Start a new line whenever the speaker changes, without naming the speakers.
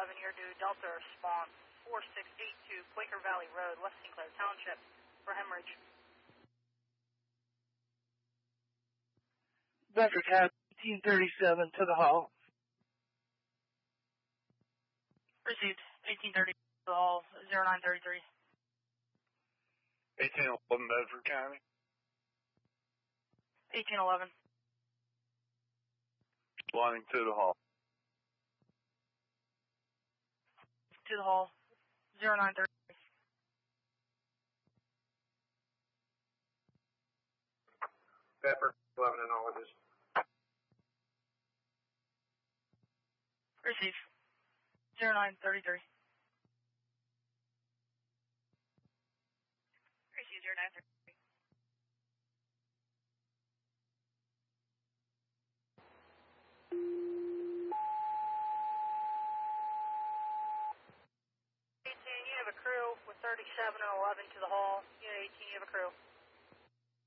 1811, you're due Delta response 4682 Quaker Valley Road, West St. Clair Township for hemorrhage.
Bedford Cab 1837 to the hall.
Received 1830 to the hall, 0933.
1811 Bedford County.
1811.
Flying to the hall.
To the hall, 0933.
Bedford 11 acknowledges.
Receive 0933. Receive 0933. You have a crew with 37 and 11 to the hall. Unit 18, you have a crew.